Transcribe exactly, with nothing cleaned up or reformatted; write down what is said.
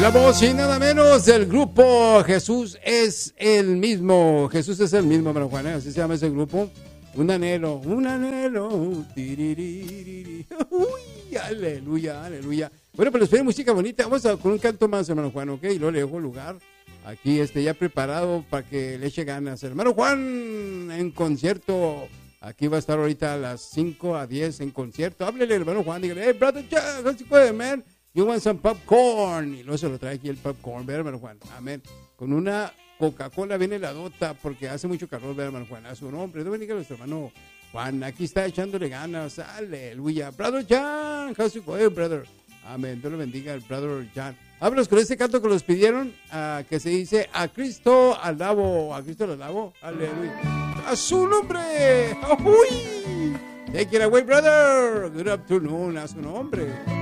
la voz y nada menos del grupo Jesús es el mismo. Jesús es el mismo, hermano Juan, ¿eh? Así se llama ese grupo. Un anhelo, un anhelo. Tiriririri. Uy, aleluya, aleluya. Bueno, pues les pedí música bonita. Vamos a, con un canto más, hermano Juan, ¿ok? Y luego le dejo lugar aquí, este, ya preparado para que le eche ganas. Hermano Juan en concierto. Aquí va a estar ahorita a las cinco a diez en concierto. Háblele, hermano Juan, dígale, hey, brother, Jack, how's it going, man? You want some popcorn. Y luego se lo trae aquí el popcorn, ¿verdad, hermano Juan? Amén. Con una Coca-Cola viene la dota porque hace mucho calor, ¿verdad, hermano Juan? A su nombre, no bendiga a nuestro hermano Juan. Aquí está echándole ganas. Aleluya. Brother John, how's it going, brother? Amén. Dios lo bendiga al brother John. Vámonos con este canto que nos pidieron, uh, que se dice, a Cristo alabo, a Cristo alabo. Aleluya. A su nombre. ¡Uy! Take it away, brother. Good afternoon, a su nombre.